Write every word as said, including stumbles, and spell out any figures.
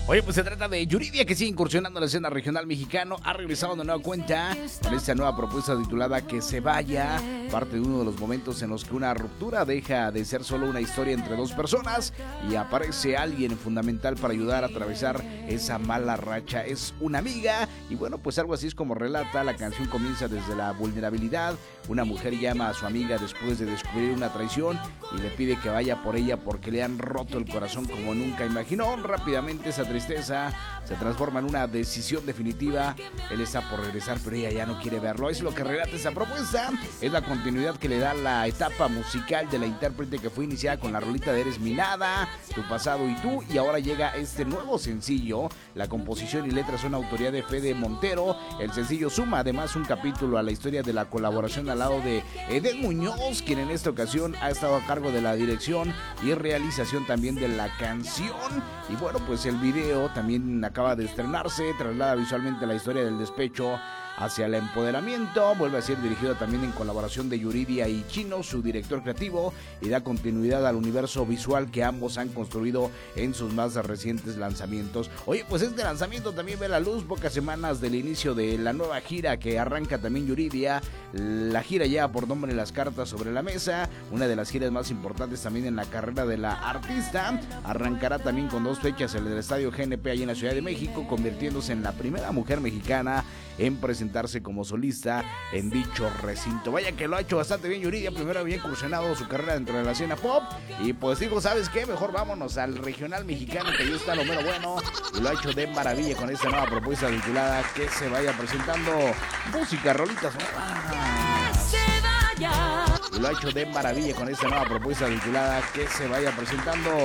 Oye, pues se trata de Yuridia, que sigue incursionando en la escena regional mexicano. Ha regresado de nueva cuenta con esta nueva propuesta titulada Que se vaya, parte de uno de los momentos en los que una ruptura deja de ser solo una historia entre dos personas y aparece alguien fundamental para ayudar a atravesar esa mala racha. Es una amiga y bueno, pues algo así es como relata. La canción comienza desde la vulnerabilidad. Una mujer llama a su amiga después de descubrir una traición y le pide que vaya por ella porque le han roto el corazón como nunca imaginó. Rápidamente esa tristeza se transforma en una decisión definitiva. Él está por regresar, pero ella ya no quiere verlo. Es lo que relata esa propuesta. Es la continuidad que le da la etapa musical de la intérprete que fue iniciada con la rolita de Eres mi nada, Tu pasado y tú. Y ahora llega este nuevo sencillo. La composición y letras son autoría de Fede Montero. El sencillo suma además un capítulo a la historia de la colaboración al lado de Edén Muñoz, quien en esta ocasión ha estado a cargo de la dirección y realización también de la canción. Y bueno, pues el video también acaba de estrenarse, traslada visualmente la historia del despecho hacia el empoderamiento. Vuelve a ser dirigido también en colaboración de Yuridia y Chino, su director creativo, y da continuidad al universo visual que ambos han construido en sus más recientes lanzamientos. Oye, pues este lanzamiento también ve la luz pocas semanas del inicio de la nueva gira que arranca también Yuridia. La gira lleva por nombre Las cartas sobre la mesa, una de las giras más importantes también en la carrera de la artista. Arrancará también con dos fechas en el Estadio G N P allí en la Ciudad de México, convirtiéndose en la primera mujer mexicana en presentarse como solista en dicho recinto. Vaya que lo ha hecho bastante bien Yuridia. Primero había incursionado su carrera dentro de la escena pop y pues digo, ¿sabes qué? Mejor vámonos al regional mexicano, que ahí está lo mero bueno, y lo ha hecho de maravilla con esta nueva propuesta titulada Que se vaya, presentando música, rolitas nuevas. Y lo ha hecho de maravilla con esta nueva propuesta titulada Que se vaya, presentando